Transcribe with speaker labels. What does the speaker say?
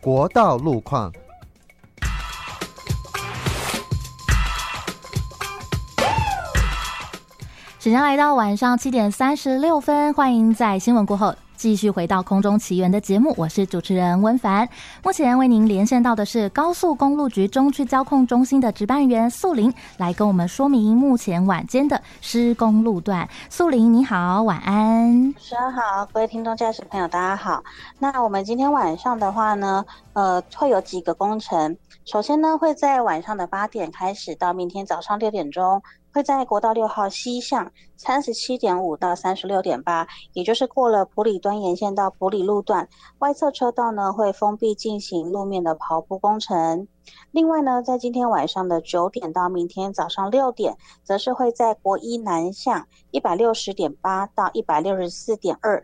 Speaker 1: 国道路况。
Speaker 2: 时间来到晚上7点36分，欢迎在新闻过后继续回到空中奇缘的节目，我是主持人温凡。目前为您连线到的是高速公路局中区交控中心的值班员素玲，来跟我们说明目前晚间的施工路段。素玲你好，晚安。
Speaker 3: 主持人好，各位听众驾驶朋友大家好。那我们今天晚上的话呢，会有几个工程。首先呢，会在晚上的8点开始，到明天早上6点钟。会在国道6号西向 37.5 到 36.8， 也就是过了埔里端沿线到埔里路段，外侧车道呢会封闭进行路面的刨铺工程。另外呢，在今天晚上的9点到明天早上6点，则是会在国一南向 160.8 到 164.2